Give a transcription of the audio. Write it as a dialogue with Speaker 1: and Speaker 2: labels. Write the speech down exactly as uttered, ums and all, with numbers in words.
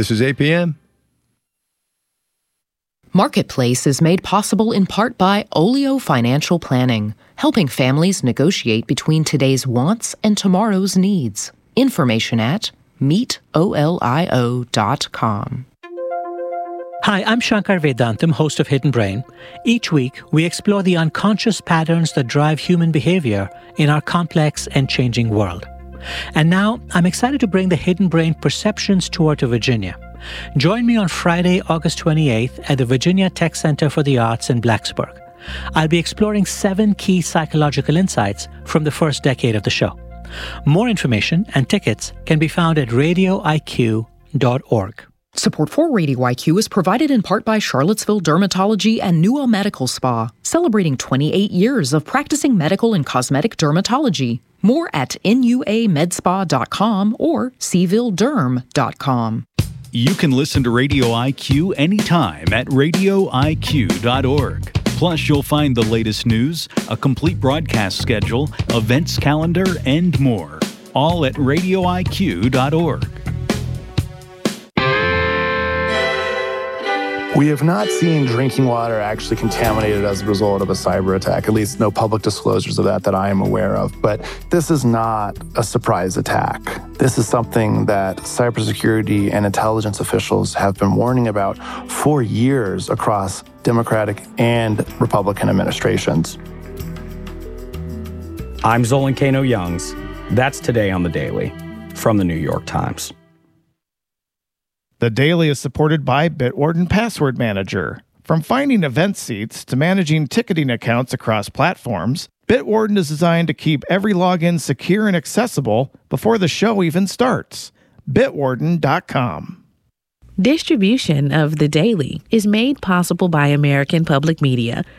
Speaker 1: This is A P M.
Speaker 2: Marketplace is made possible in part by Olio Financial Planning, helping families negotiate between today's wants and tomorrow's needs. Information at meet olio dot com.
Speaker 3: Hi, I'm Shankar Vedantam, host of Hidden Brain. Each week, we explore the unconscious patterns that drive human behavior in our complex and changing world. And now, I'm excited to bring the Hidden Brain Perceptions Tour to Virginia. Join me on Friday, August twenty-eighth at the Virginia Tech Center for the Arts in Blacksburg. I'll be exploring seven key psychological insights from the first decade of the show. More information and tickets can be found at radio I Q dot org.
Speaker 2: Support for Radio I Q is provided in part by Charlottesville Dermatology and Newell Medical Spa, celebrating twenty-eight years of practicing medical and cosmetic dermatology. More at N U A med spa dot com or c ville derm dot com.
Speaker 4: You can listen to Radio I Q anytime at radio I Q dot org. Plus, you'll find the latest news, a complete broadcast schedule, events calendar, and more. All at radio I Q dot org.
Speaker 5: We have not seen drinking water actually contaminated as a result of a cyber attack, at least no public disclosures of that that I am aware of. But this is not a surprise attack. This is something that cybersecurity and intelligence officials have been warning about for years across Democratic and Republican administrations.
Speaker 6: I'm Zolan Kano-Youngs. That's Today on the Daily from the New York Times.
Speaker 7: The Daily is supported by Bitwarden Password Manager. From finding event seats to managing ticketing accounts across platforms, Bitwarden is designed to keep every login secure and accessible before the show even starts. bitwarden dot com.
Speaker 8: Distribution of The Daily is made possible by American Public Media